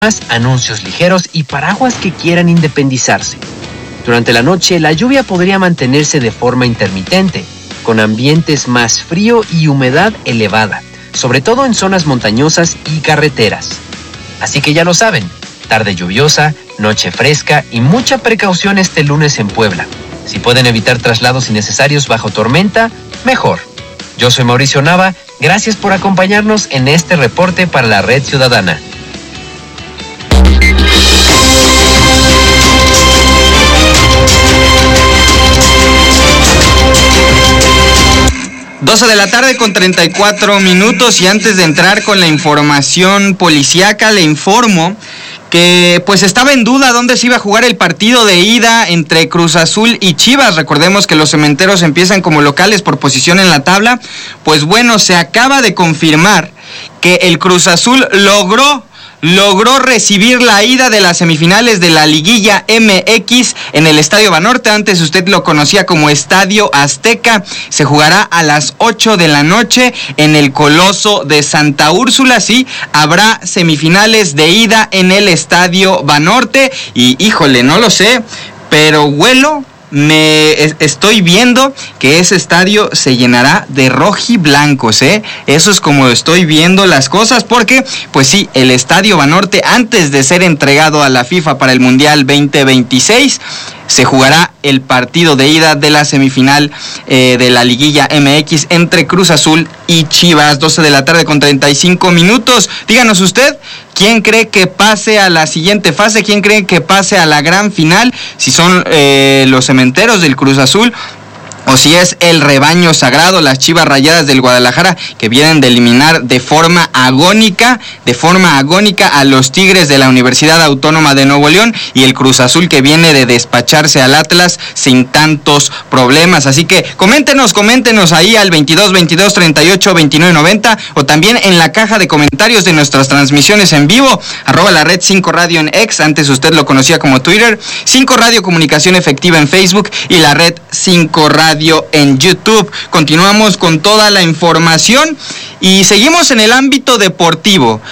anuncios ligeros y paraguas que quieran independizarse. Durante la noche, la lluvia podría mantenerse de forma intermitente, con ambientes más frío y humedad elevada, sobre todo en zonas montañosas y carreteras. Así que ya lo saben, tarde lluviosa, noche fresca y mucha precaución este lunes en Puebla. Si pueden evitar traslados innecesarios bajo tormenta, mejor. Yo soy Mauricio Nava, gracias por acompañarnos en este reporte para la Red Ciudadana. Doce de la tarde con 34 minutos y antes de entrar con la información policíaca le informo que pues estaba en duda dónde se iba a jugar el partido de ida entre Cruz Azul y Chivas. Recordemos que los cementeros empiezan como locales por posición en la tabla. Pues bueno, se acaba de confirmar que el Cruz Azul logró recibir la ida de las semifinales de la Liguilla MX en el Estadio Banorte. Antes usted lo conocía como Estadio Azteca. Se jugará a las 8 de la noche en el Coloso de Santa Úrsula. Sí, habrá semifinales de ida en el Estadio Banorte. Y híjole, no lo sé, pero estoy viendo que ese estadio se llenará de rojiblancos, Eso es como estoy viendo las cosas, porque, pues sí, el Estadio Banorte, antes de ser entregado a la FIFA para el Mundial 2026, se jugará el partido de ida de la semifinal de la Liguilla MX entre Cruz Azul y Chivas. 12 de la tarde con 35 minutos. Díganos usted, ¿quién cree que pase a la siguiente fase? ¿Quién cree que pase a la gran final? Si son los cementeros del Cruz Azul o si es el rebaño sagrado, las Chivas Rayadas del Guadalajara, que vienen de eliminar de forma agónica a los Tigres de la Universidad Autónoma de Nuevo León, y el Cruz Azul, que viene de despacharse al Atlas sin tantos problemas. Así que coméntenos ahí al 22 38 29 90, o también en la caja de comentarios de nuestras transmisiones en vivo, @la red 5 Radio en X, antes usted lo conocía como Twitter, 5 Radio Comunicación Efectiva en Facebook y la red 5 Radio en YouTube. Continuamos con toda la información y seguimos en el ámbito deportivo.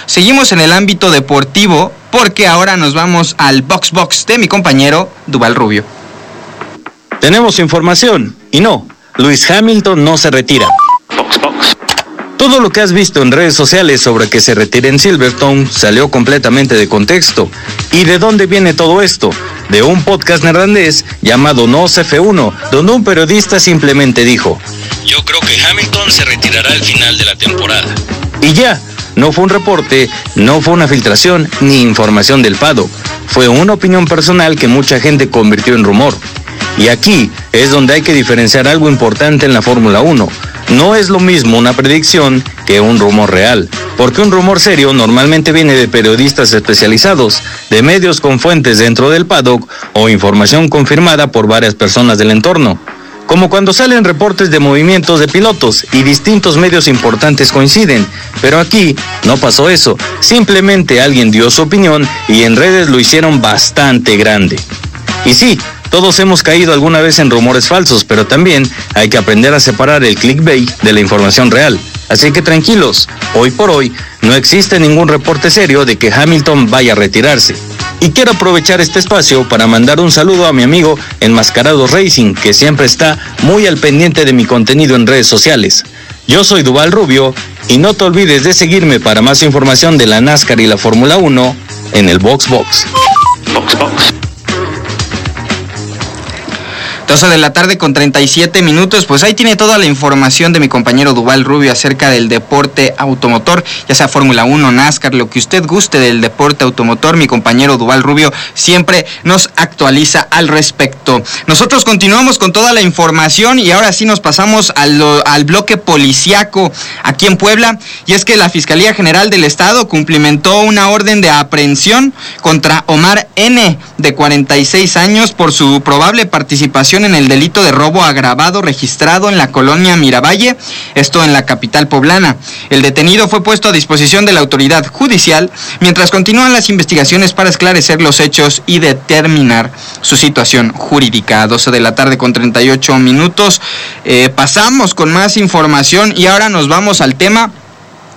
Porque ahora nos vamos al Box de mi compañero Duval Rubio. Tenemos información y no, Lewis Hamilton no se retira. Todo lo que has visto en redes sociales sobre que se retire en Silverstone salió completamente de contexto. ¿Y de dónde viene todo esto? De un podcast neerlandés llamado Nos F1, donde un periodista simplemente dijo: yo creo que Hamilton se retirará al final de la temporada. Y ya, no fue un reporte, no fue una filtración ni información del paddock. Fue una opinión personal que mucha gente convirtió en rumor. Y aquí es donde hay que diferenciar algo importante en la Fórmula 1. No es lo mismo una predicción que un rumor real, porque un rumor serio normalmente viene de periodistas especializados, de medios con fuentes dentro del paddock o información confirmada por varias personas del entorno. Como cuando salen reportes de movimientos de pilotos y distintos medios importantes coinciden, pero aquí no pasó eso, simplemente alguien dio su opinión y en redes lo hicieron bastante grande. Y sí, todos hemos caído alguna vez en rumores falsos, pero también hay que aprender a separar el clickbait de la información real. Así que tranquilos, hoy por hoy no existe ningún reporte serio de que Hamilton vaya a retirarse. Y quiero aprovechar este espacio para mandar un saludo a mi amigo Enmascarados Racing, que siempre está muy al pendiente de mi contenido en redes sociales. Yo soy Duval Rubio y no te olvides de seguirme para más información de la NASCAR y la Fórmula 1 en el Box. 12 de la tarde con 37 minutos, pues ahí tiene toda la información de mi compañero Duval Rubio acerca del deporte automotor, ya sea Fórmula 1, NASCAR, lo que usted guste del deporte automotor. Mi compañero Duval Rubio siempre nos actualiza al respecto. Nosotros continuamos con toda la información y ahora sí nos pasamos al bloque policíaco aquí en Puebla, y es que la Fiscalía General del Estado cumplimentó una orden de aprehensión contra Omar N., de 46 años, por su probable participación en el delito de robo agravado registrado en la colonia Miravalle, esto en la capital poblana. El detenido fue puesto a disposición de la autoridad judicial mientras continúan las investigaciones para esclarecer los hechos y determinar su situación jurídica. 12 de la tarde con 38 minutos. Pasamos con más información y ahora nos vamos al tema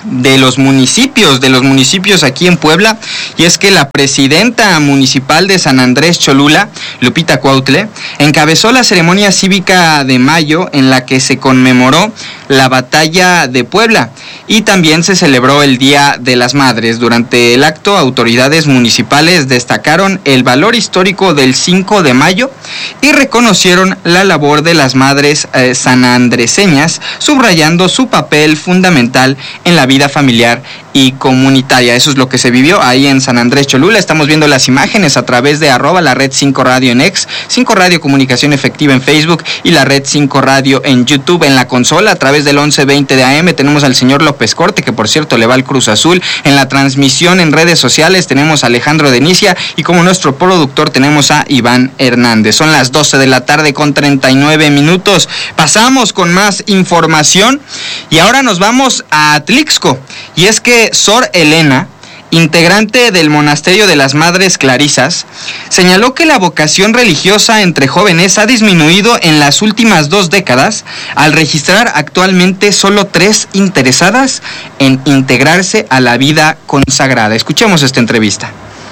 de los municipios aquí en Puebla, y es que la presidenta municipal de San Andrés Cholula, Lupita Cuautle, encabezó la ceremonia cívica de mayo en la que se conmemoró la batalla de Puebla y también se celebró el Día de las Madres. Durante el acto, autoridades municipales destacaron el valor histórico del 5 de mayo y reconocieron la labor de las madres sanandreseñas, subrayando su papel fundamental en la vida familiar y comunitaria. Eso es lo que se vivió ahí en San Andrés Cholula. Estamos viendo las imágenes a través de @ la red 5 Radio en X, 5 Radio Comunicación Efectiva en Facebook y la red 5 Radio en YouTube. En la consola, a través del 1120 de AM, tenemos al señor López Corte, que por cierto le va al Cruz Azul. En la transmisión en redes sociales tenemos a Alejandro Denicia y como nuestro productor tenemos a Iván Hernández. Son las 12 de la tarde con 39 minutos. Pasamos con más información y ahora nos vamos a Atlixco. Y es que Sor Elena, integrante del Monasterio de las Madres Clarisas, señaló que la vocación religiosa entre jóvenes ha disminuido en las últimas 2 décadas, al registrar actualmente solo 3 interesadas en integrarse a la vida consagrada. Escuchemos esta entrevista.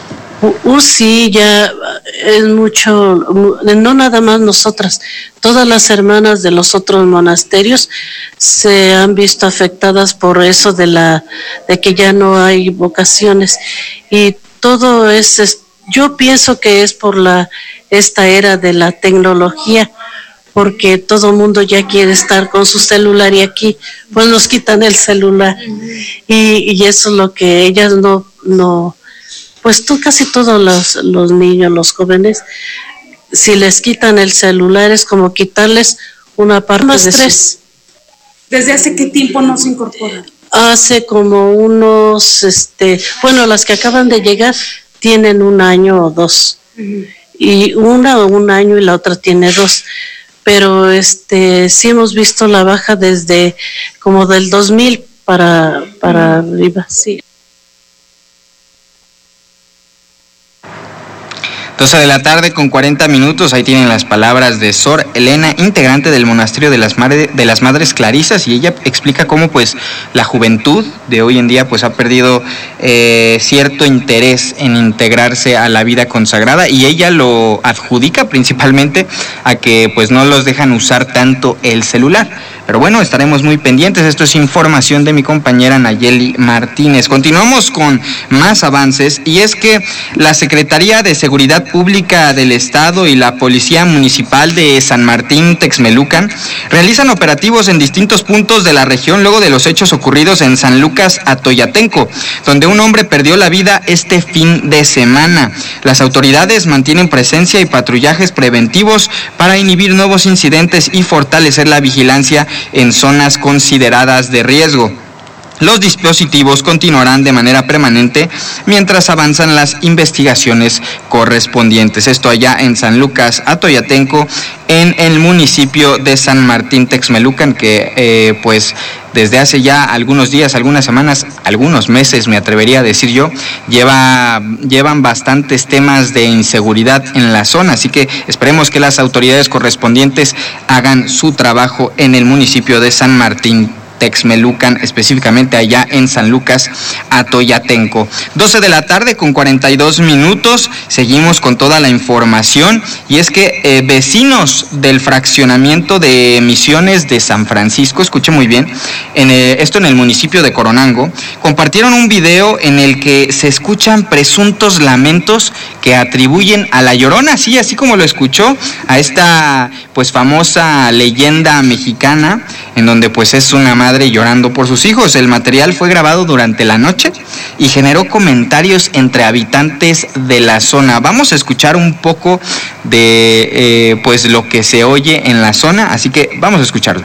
Sí, ya es mucho, no nada más nosotras, todas las hermanas de los otros monasterios se han visto afectadas por eso de que ya no hay vocaciones, y todo yo pienso que es por esta era de la tecnología, porque todo el mundo ya quiere estar con su celular y aquí pues nos quitan el celular y eso es lo que ellas no pues casi todos los niños, los jóvenes, si les quitan el celular es como quitarles una parte de estrés. ¿Desde hace qué tiempo no se incorporan? Hace como unos, las que acaban de llegar tienen 1 año o 2. Uh-huh. Y una o 1 año y la otra tiene 2. Pero sí hemos visto la baja desde como del 2000 para arriba, sí. 12 de la tarde con 40 minutos, ahí tienen las palabras de Sor Elena, integrante del Monasterio de las Madres Clarisas, y ella explica cómo pues la juventud de hoy en día pues ha perdido cierto interés en integrarse a la vida consagrada, y ella lo adjudica principalmente a que pues no los dejan usar tanto el celular. Pero bueno, estaremos muy pendientes. Esto es información de mi compañera Nayeli Martínez. Continuamos con más avances, y es que la Secretaría de Seguridad Pública del Estado y la Policía Municipal de San Martín Texmelucan realizan operativos en distintos puntos de la región luego de los hechos ocurridos en San Lucas Atoyatenco, donde un hombre perdió la vida este fin de semana. Las autoridades mantienen presencia y patrullajes preventivos para inhibir nuevos incidentes y fortalecer la vigilancia en zonas consideradas de riesgo. Los dispositivos continuarán de manera permanente mientras avanzan las investigaciones correspondientes. Esto allá en San Lucas Atoyatenco, en el municipio de San Martín Texmelucan, que pues desde hace ya algunos días, algunas semanas, algunos meses, me atrevería a decir yo, llevan bastantes temas de inseguridad en la zona, así que esperemos que las autoridades correspondientes hagan su trabajo en el municipio de San Martín Texmelucan, específicamente allá en San Lucas Atoyatenco. 12 de la tarde con 42 minutos, seguimos con toda la información, y es que vecinos del fraccionamiento de Misiones de San Francisco, escuche muy bien, esto en el municipio de Coronango, compartieron un video en el que se escuchan presuntos lamentos que atribuyen a La Llorona, sí, así como lo escuchó, a esta pues famosa leyenda mexicana, en donde pues es una madre llorando por sus hijos. El material fue grabado durante la noche y generó comentarios entre habitantes de la zona. Vamos a escuchar un poco de pues lo que se oye en la zona, así que vamos a escucharlo.